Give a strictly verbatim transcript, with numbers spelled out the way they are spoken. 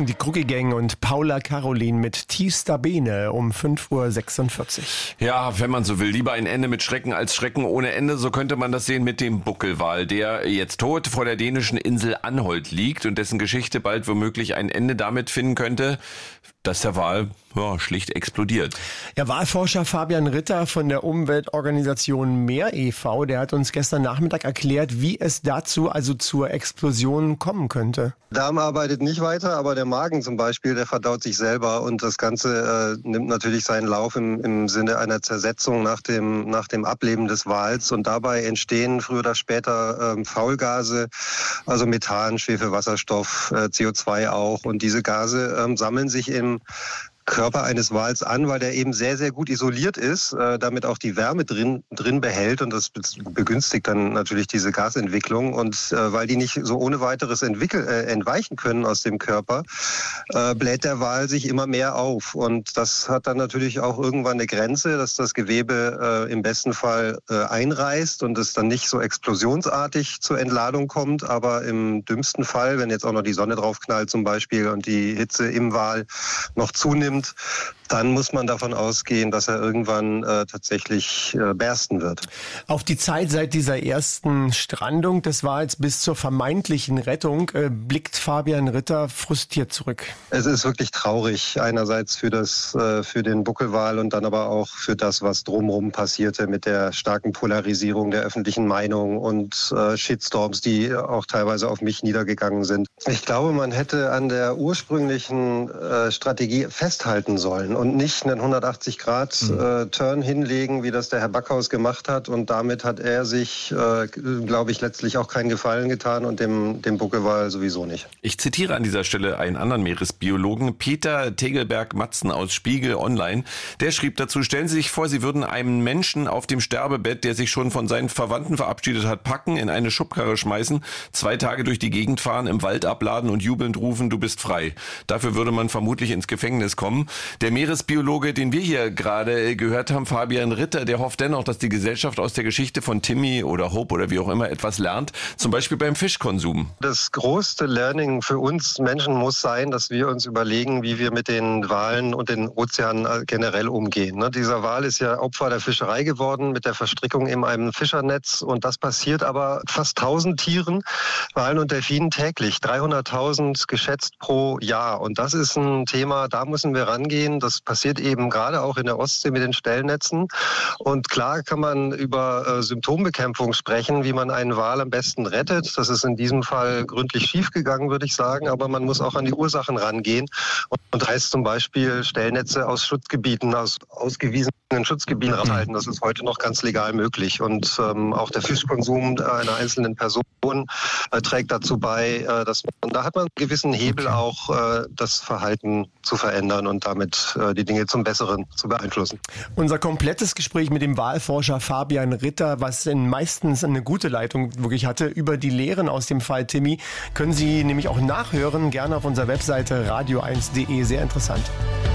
Die Kruggi Gang und Paula Karolin mit Tiefster Bene um fünf Uhr sechsundvierzig. Ja, wenn man so will, lieber ein Ende mit Schrecken als Schrecken ohne Ende. So könnte man das sehen mit dem Buckelwal, der jetzt tot vor der dänischen Insel Anholt liegt und dessen Geschichte bald womöglich ein Ende damit finden könnte, dass der Wal ja, schlicht explodiert. Ja, Walforscher Fabian Ritter von der Umweltorganisation Meer e V, der hat uns gestern Nachmittag erklärt, wie es dazu, also zur Explosion kommen könnte. Der Darm arbeitet nicht weiter, aber der Magen zum Beispiel, der verdaut sich selber und das Ganze äh, nimmt natürlich seinen Lauf im, im Sinne einer Zersetzung nach dem, nach dem Ableben des Wals und dabei entstehen früher oder später äh, Faulgase, also Methan, Schwefelwasserstoff, äh, C O zwei auch und diese Gase äh, sammeln sich im Körper eines Wals an, weil der eben sehr, sehr gut isoliert ist, äh, damit auch die Wärme drin, drin behält und das begünstigt dann natürlich diese Gasentwicklung und äh, weil die nicht so ohne weiteres entwickel, äh, entweichen können aus dem Körper, äh, bläht der Wal sich immer mehr auf und das hat dann natürlich auch irgendwann eine Grenze, dass das Gewebe äh, im besten Fall äh, einreißt und es dann nicht so explosionsartig zur Entladung kommt, aber im dümmsten Fall, wenn jetzt auch noch die Sonne draufknallt zum Beispiel und die Hitze im Wal noch zunimmt, dann muss man davon ausgehen, dass er irgendwann äh, tatsächlich äh, bersten wird. Auf die Zeit seit dieser ersten Strandung des Wals bis zur vermeintlichen Rettung äh, blickt Fabian Ritter frustriert zurück. Es ist wirklich traurig, einerseits für das, äh, für den Buckelwal und dann aber auch für das, was drumherum passierte mit der starken Polarisierung der öffentlichen Meinung und äh, Shitstorms, die auch teilweise auf mich niedergegangen sind. Ich glaube, man hätte an der ursprünglichen äh, Strategie festhalten sollen und nicht einen hundertachtzig Grad äh, Turn hinlegen, wie das der Herr Backhaus gemacht hat. Und damit hat er sich, äh, glaube ich, letztlich auch keinen Gefallen getan und dem, dem Buckelwal sowieso nicht. Ich zitiere an dieser Stelle einen anderen Meeresbiologen, Peter Tegelberg-Matzen aus Spiegel Online. Der schrieb dazu, stellen Sie sich vor, Sie würden einen Menschen auf dem Sterbebett, der sich schon von seinen Verwandten verabschiedet hat, packen, in eine Schubkarre schmeißen, zwei Tage durch die Gegend fahren, im Wald abladen und jubelnd rufen, du bist frei. Dafür würde man vermutlich ins Gefängnis kommen. Der Meeresbiologe, den wir hier gerade gehört haben, Fabian Ritter, der hofft dennoch, dass die Gesellschaft aus der Geschichte von Timmy oder Hope oder wie auch immer etwas lernt, zum Beispiel beim Fischkonsum. Das größte Learning für uns Menschen muss sein, dass wir uns überlegen, wie wir mit den Walen und den Ozeanen generell umgehen. Ne? Dieser Wal ist ja Opfer der Fischerei geworden mit der Verstrickung in einem Fischernetz und das passiert aber fast tausend Tieren, Walen und Delfinen täglich, dreihunderttausend geschätzt pro Jahr und das ist ein Thema, da müssen wir rangehen. Das passiert eben gerade auch in der Ostsee mit den Stellnetzen. Und klar kann man über äh, Symptombekämpfung sprechen, wie man einen Wal am besten rettet. Das ist in diesem Fall gründlich schiefgegangen, würde ich sagen. Aber man muss auch an die Ursachen rangehen. Und, und heißt zum Beispiel Stellnetze aus Schutzgebieten, aus ausgewiesenen Schutzgebieten ranhalten. Das ist heute noch ganz legal möglich. Und ähm, auch der Fischkonsum einer einzelnen Person äh, trägt dazu bei, äh, dass man, da hat man einen gewissen Hebel auch, äh, das Verhalten zu verändern und damit äh, die Dinge zum Besseren zu beeinflussen. Unser komplettes Gespräch mit dem Walforscher Fabian Ritter, was in meistens eine gute Leitung wirklich hatte, über die Lehren aus dem Fall Timmy, können Sie nämlich auch nachhören, gerne auf unserer Webseite radio eins punkt de. Sehr interessant.